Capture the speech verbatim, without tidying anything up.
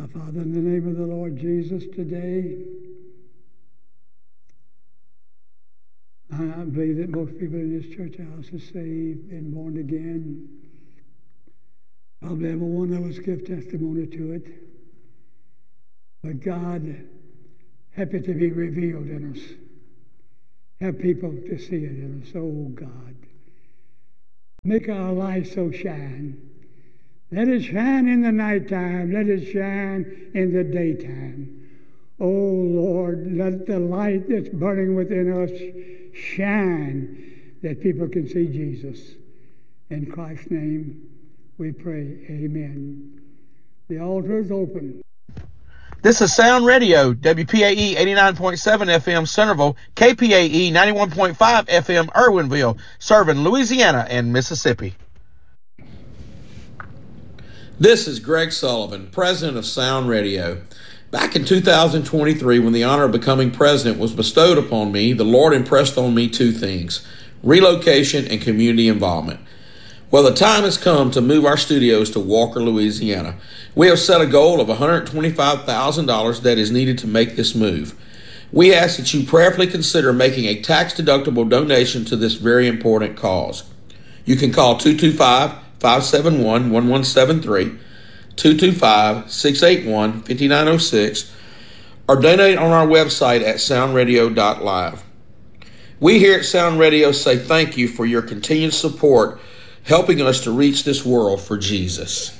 Father, in the name of the Lord Jesus today, I believe that most people in this church house are saved and born again. Probably every one of us give testimony to it. But God, help it to be revealed in us. Help people to see it in us. Oh, God. Make our light so shine. Let it shine in the nighttime. Let it shine in the daytime. Oh, Lord, let the light that's burning within us shine that people can see Jesus. In Christ's name we pray. Amen. The altar is open. This is Sound Radio, W P A E eighty-nine point seven F M Centerville, K P A E ninety-one point five F M Irwinville, serving Louisiana and Mississippi. This is Greg Sullivan, president of Sound Radio. Back in two thousand twenty-three, when the honor of becoming president was bestowed upon me, the Lord impressed on me two things: relocation and community involvement. Well, the time has come to move our studios to Walker, Louisiana. We have set a goal of one hundred twenty-five thousand dollars that is needed to make this move. We ask that you prayerfully consider making a tax-deductible donation to this very important cause. You can call two two five, five seven one, one one seven three, two two five, six eight one, five nine zero six, or donate on our website at sound radio dot live. We here at Sound Radio say thank you for your continued support, helping us to reach this world for Jesus.